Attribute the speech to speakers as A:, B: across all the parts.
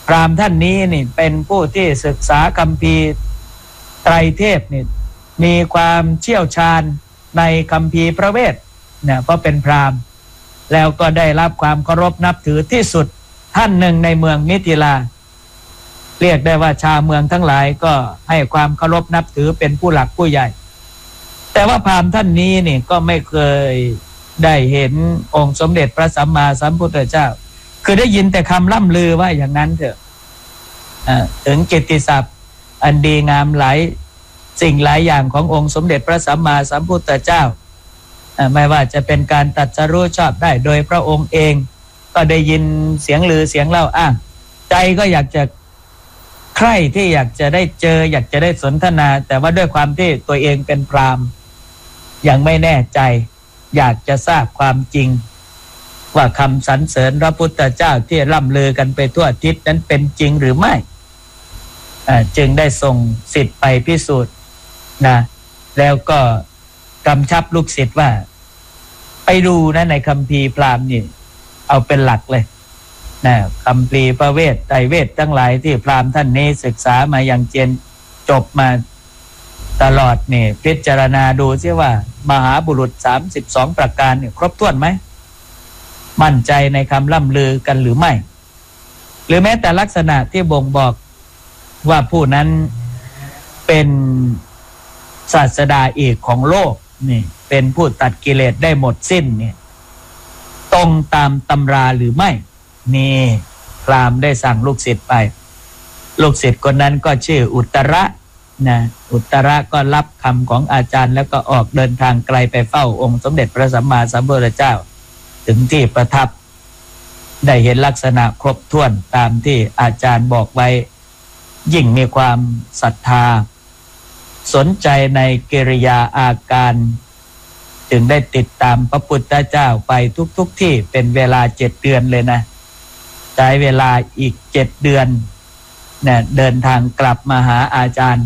A: พราหมณ์ท่านนี้นี่เป็นผู้ที่ศึกษาคัมภีร์ไตรเทพนี่มีความเชี่ยวชาญในคัมภีร์พระเวทเนี่ยเพราะเป็นพราหมณ์แล้วก็ได้รับความเคารพนับถือที่สุดท่านหนึ่งในเมืองมิถิลาเรียกได้ว่าชาวเมืองทั้งหลายก็ให้ความเคารพนับถือเป็นผู้หลักผู้ใหญ่แต่ว่าพราหมณ์ท่านนี้นี่ก็ไม่เคยได้เห็นองค์สมเด็จพระสัมมาสัมพุทธเจ้าคือได้ยินแต่คำล่ำลือว่าอย่างนั้นเถอะถึงกิตติศัพท์อันดีงามหลายสิ่งหลายอย่างขององค์สมเด็จพระสัมมาสัมพุทธเจ้าไม่ว่าจะเป็นการตรัสรู้ชอบได้โดยพระองค์เองก็ได้ยินเสียงลือเสียงเล่าอ้างใจก็อยากจะใคร่ที่อยากจะได้เจออยากจะได้สนทนาแต่ว่าด้วยความที่ตัวเองเป็นพราหมณ์ยังไม่แน่ใจอยากจะทราบความจริงว่าคำสรรเสริญพระพุทธเจ้าที่ร่ำลือกันไปทั่วทิศนั้นเป็นจริงหรือไม่จึงได้ส่งศิษย์ไปพิสูจน์นะแล้วก็กำชับลูกศิษย์ว่าไปดูนะในคัมภีร์พราหมณ์นี่เอาเป็นหลักเลยนะคัมภีร์พระเวทไตรเวททั้งหลายที่พราหมณ์ท่านนี้ศึกษามาอย่างเจนจบมาตลอดนี่พิจารณาดูซิว่ามหาบุรุษ32ประการเนี่ยครบถ้วนไหมมั่นใจในคำล่ำลือกันหรือไม่หรือแม้แต่ลักษณะที่บ่งบอกว่าผู้นั้นเป็นศาสดาเอกของโลกนี่เป็นผู้ตัดกิเลสได้หมดสิ้นเนี่ยตรงตามตำราหรือไม่นี่พราหมณ์ได้สั่งลูกศิษย์ไปลูกศิษย์คนนั้นก็ชื่ออุตระนะอุตระก็รับคำของอาจารย์แล้วก็ออกเดินทางไกลไปเฝ้าองค์สมเด็จพระสัมมาสัมพุทธเจ้าถึงที่ประทับได้เห็นลักษณะครบถ้วนตามที่อาจารย์บอกไว้ยิ่งมีความศรัทธาสนใจในกิริยาอาการจึงได้ติดตามพระพุทธเจ้าไปทุกที่เป็นเวลา7 เดือนเลยนะใช้เวลาอีก7 เดือนเนี่ยเดินทางกลับมาหาอาจารย์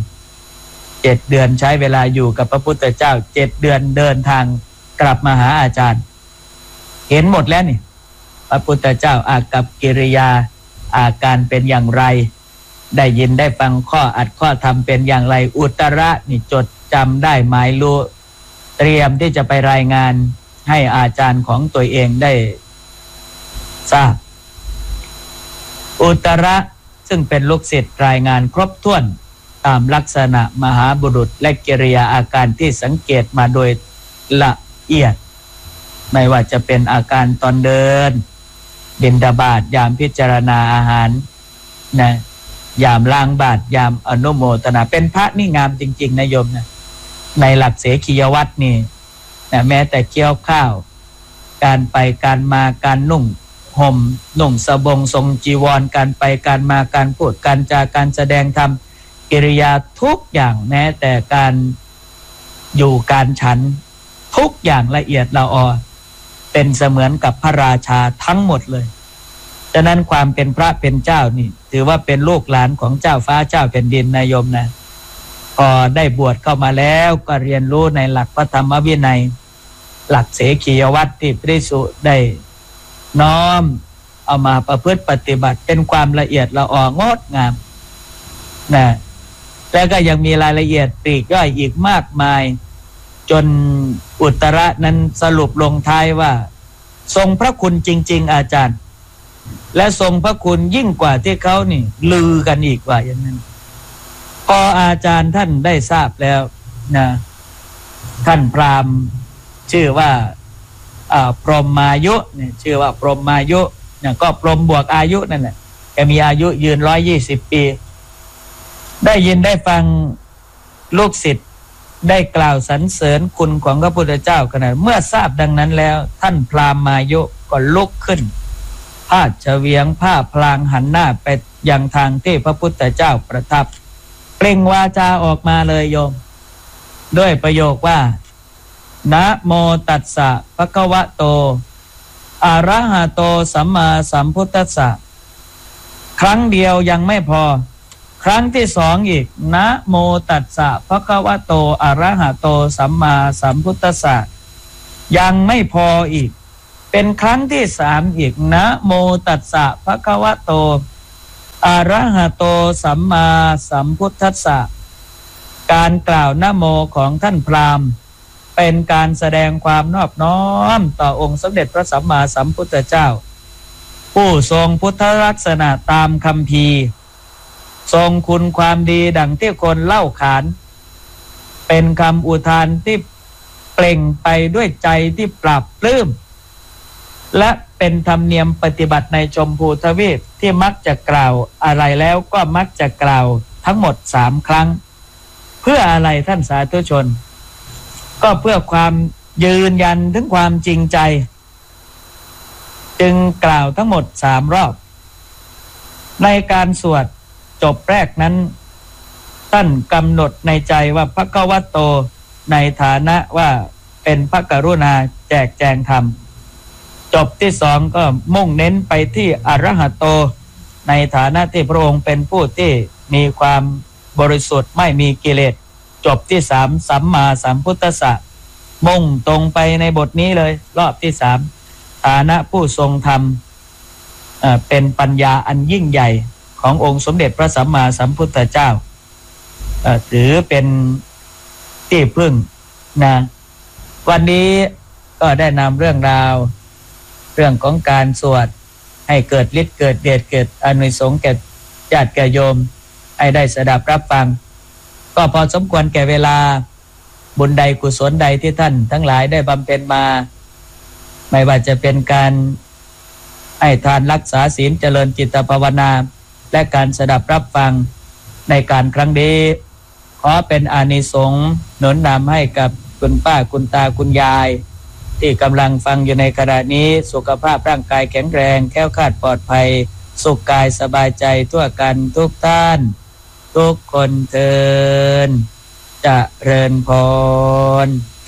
A: 7 เดือนใช้เวลาอยู่กับพระพุทธเจ้า7 เดือนเดินทางกลับมาหาอาจารย์เห็นหมดแล้วนี่พระพุทธเจ้าอากับกิริยาอาการเป็นอย่างไรได้ยินได้ฟังข้ออัดข้อธรรมเป็นอย่างไรอุตระนี่จดจำได้หมายรู้เตรียมที่จะไปรายงานให้อาจารย์ของตัวเองได้ทราบอุตระซึ่งเป็นลูกศิษย์รายงานครบถ้วนตามลักษณะมหาบุรุษและกิริยาอาการที่สังเกตมาโดยละเอียดไม่ว่าจะเป็นอาการตอนเดินบิณฑบาตยามพิจารณาอาหารนะยามล้างบาตรยามอนุโมทนาเป็นพระนี่งามจริงๆนะโยมนะในหลักเสขียวัตรนี่นะแม้แต่เกี่ยวข้าวการไปการมาการนุ่งห่มนุ่งสบงทรงจีวรการไปการมาการพูดการจาการแสดงธรรมกิริยาทุกอย่างแม้แต่การอยู่การฉันทุกอย่างละเอียดละออเป็นเสมือนกับพระราชาทั้งหมดเลยฉะนั้นความเป็นพระเป็นเจ้านี่ถือว่าเป็นลูกหลานของเจ้าฟ้าเจ้าแผ่นดินนายโยมนะพอได้บวชเข้ามาแล้วก็เรียนรู้ในหลักพระธรรมวินัยหลักเสขียวัตรที่พระภิกษุได้น้อมเอามาประพฤติปฏิบัติเป็นความละเอียดละอองดงามนะแล้วก็ยังมีรายละเอียดปลีกย่อยอีกมากมายจนอุตระนั้นสรุปลงท้ายว่าทรงพระคุณจริงๆอาจารย์และทรงพระคุณยิ่งกว่าที่เขานี่ลือกันอีกว่าอย่างนั้นพออาจารย์ท่านได้ทราบแล้วนะท่านพราหมณ์ชื่อว่าพรหมายุเนี่ยชื่อว่าพรหมายุเนี่ยก็พรหมบวกอายุนั่นแหละแกมีอายุยืน120 ปีได้ยินได้ฟังลูกศิษย์ได้กล่าวสรรเสริญคุณของพระพุทธเจ้าขนาดเมื่อทราบดังนั้นแล้วท่านพราหมมายุก็ลุกขึ้นผ้าเฉวียงผ้าพลางหันหน้าไปยังทางที่พระพุทธเจ้าประทับเปล่งวาจาออกมาเลยโยมด้วยประโยคว่านะโมตัสสะภะคะวะโตอะระหะโตสัมมาสัมพุทธัสสะครั้งเดียวยังไม่พอครั้งที่2อีกนะโมตัสสะภะคะวะโตอะระหะโตสัมมาสัมพุทธัสสะยังไม่พออีกเป็นครั้งที่3อีกนะโมตัสสะภะคะวะโตอะระหะโตสัมมาสัมพุทธัสสะการกล่าวนะโมของท่านพราหมณ์เป็นการแสดงความนอบน้อมต่อองค์สมเด็จพระสัมมาสัมพุทธเจ้าผู้ทรงพุทธลักษณะตามคัมภีร์ทรงคุณความดีดังที่คนเล่าขานเป็นคำอุทานที่เปล่งไปด้วยใจที่ปราบปลื้มและเป็นธรรมเนียมปฏิบัติในชมพูทวีปที่มักจะกล่าวอะไรแล้วก็มักจะกล่าวทั้งหมด3 ครั้งเพื่ออะไรท่านสาธุชนก็เพื่อความยืนยันถึงความจริงใจจึงกล่าวทั้งหมด3 รอบในการสวดจบแรกนั้นท่านกำหนดในใจว่าภควโตในฐานะว่าเป็นพระกรุณาแจกแจงธรรมจบที่2ก็มุ่งเน้นไปที่อรหัตโตในฐานะที่พระองค์เป็นผู้ที่มีความบริสุทธิ์ไม่มีกิเลสจบที่3สัมมาสัมพุทธัสสะมุ่งตรงไปในบทนี้เลยรอบที่3ฐานะผู้ทรงธรรมเป็นปัญญาอันยิ่งใหญ่ขององค์สมเด็จพระสัมมาสัมพุทธเจ้าถือเป็นที่พึ่งนะวันนี้ก็ได้นำเรื่องราวเรื่องของการสวดให้เกิดฤทธิ์เกิดเดชเกิดอานิสงส์แก่ญาติแก่โยมให้ได้สดับรับฟังก็พอสมควรแก่เวลาบุญใดกุศลใดที่ท่านทั้งหลายได้บำเพ็ญมาไม่ว่าจะเป็นการให้ทานรักษาศีลเจริญจิตภาวนาและการสดับรับฟังในการครั้งนี้ขอเป็นอานิสงส์หนุนนำให้กับคุณป้าคุณตาคุณยายที่กำลังฟังอยู่ในขณะนี้สุขภาพร่างกายแข็งแรงแคล้วคลาดปลอดภัยสุขกายสบายใจทั่วกันทุกท่านทุกคนเทินเจริญพร